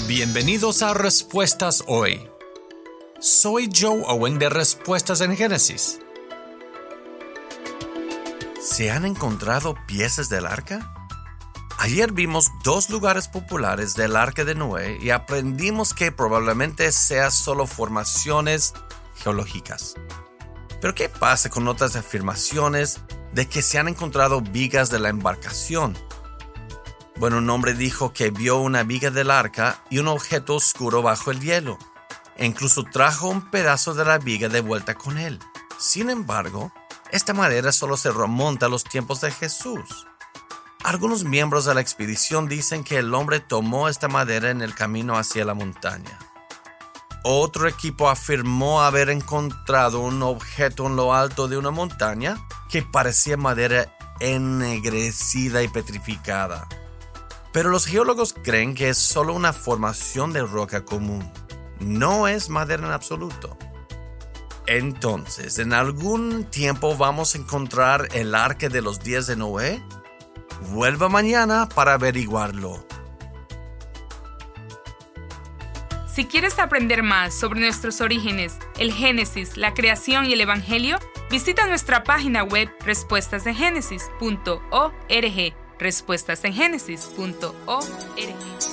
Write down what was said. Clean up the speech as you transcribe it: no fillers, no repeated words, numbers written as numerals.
Bienvenidos a Respuestas Hoy. Soy Joe Owen de Respuestas en Génesis. ¿Se han encontrado piezas del arca? Ayer vimos dos lugares populares del arca de Noé y aprendimos que probablemente sean solo formaciones geológicas. Pero ¿qué pasa con otras afirmaciones de que se han encontrado vigas de la embarcación? Bueno, un hombre dijo que vio una viga del arca y un objeto oscuro bajo el hielo, e incluso trajo un pedazo de la viga de vuelta con él. Sin embargo, esta madera solo se remonta a los tiempos de Jesús. Algunos miembros de la expedición dicen que el hombre tomó esta madera en el camino hacia la montaña. Otro equipo afirmó haber encontrado un objeto en lo alto de una montaña que parecía madera ennegrecida y petrificada. Pero los geólogos creen que es solo una formación de roca común. No es madera en absoluto. Entonces, ¿en algún tiempo vamos a encontrar el arca de los días de Noé? Vuelva mañana para averiguarlo. Si quieres aprender más sobre nuestros orígenes, el Génesis, la creación y el Evangelio, visita nuestra página web respuestasengenesis.org. respuestasengenesis.org